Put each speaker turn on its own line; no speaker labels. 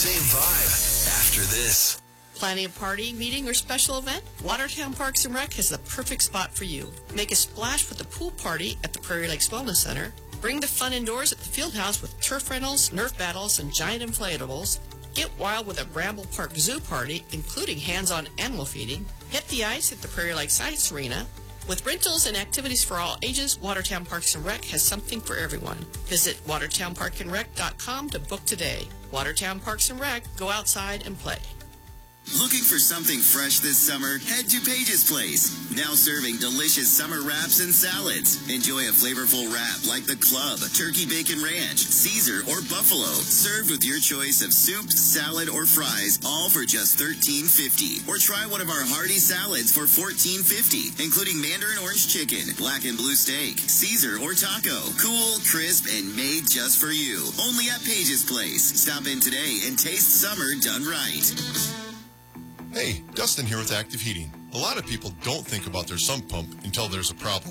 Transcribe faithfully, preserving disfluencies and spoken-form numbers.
same vibe after this.
Planning a party, meeting, or special event? Watertown Parks and Rec has the perfect spot for you. Make a splash with the pool party at the Prairie Lakes Wellness Center. Bring the fun indoors at the field house with turf rentals, Nerf battles, and giant inflatables. Get wild with a Bramble Park Zoo party, including hands-on animal feeding. Hit the ice at the Prairie Lakes Ice Arena. With rentals and activities for all ages, Watertown Parks and Rec has something for everyone. Visit watertown park and rec dot com to book today. Watertown Parks and Rec, go outside and play.
Looking for something fresh this summer? Head to Page's Place. Now serving delicious summer wraps and salads. Enjoy a flavorful wrap like the Club, Turkey Bacon Ranch, Caesar, or Buffalo. Served with your choice of soup, salad, or fries, all for just thirteen fifty. Or try one of our hearty salads for fourteen fifty, including Mandarin Orange Chicken, Black and Blue Steak, Caesar, or Taco. Cool, crisp, and made just for you. Only at Page's Place. Stop in today and taste summer done right.
Hey, Dustin here with Active Heating. A lot of people don't think about their sump pump until there's a problem.